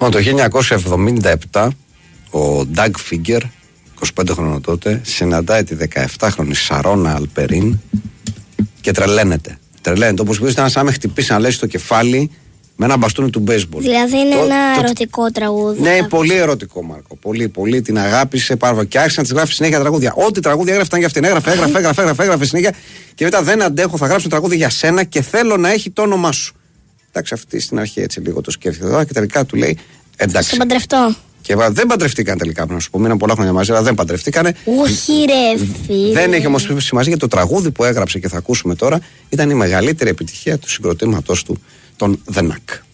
Λοιπόν, το 1977 ο Ντάγκ Φίγκερ, 25 χρονών τότε, συναντάει τη 17χρονη Σαρόνα Αλπερίν και τρελαίνεται. Τρελαίνεται, όπως μπορείς να με χτυπήσει να λες στο κεφάλι με ένα μπαστούνι του μπέισμπολ. Δηλαδή είναι ένα ερωτικό τραγούδι. Ναι, πολύ ερωτικό, Μάρκο. Πολύ, πολύ την αγάπησε πάρα και άρχισε να της γράφει συνέχεια τραγούδια. Ό,τι τραγούδια έγραφε ήταν για αυτήν. Έγραφε συνέχεια και μετά δεν αντέχω, θα γράψω τραγούδι για σένα και θέλω να έχει το όνομά σου. Εντάξει, αυτή στην αρχή έτσι λίγο το σκέφτεται και τελικά του λέει εντάξει. Θα παντρευτώ. Και δεν παντρευτήκαν τελικά, να σου πω. Μείναν πολλά χρόνια μαζί, αλλά δεν παντρευτήκανε. Όχι, ρε φίλε. Δεν έχει όμως σημασία, γιατί το τραγούδι που έγραψε και θα ακούσουμε τώρα ήταν η μεγαλύτερη επιτυχία του συγκροτήματος του, των The Knack.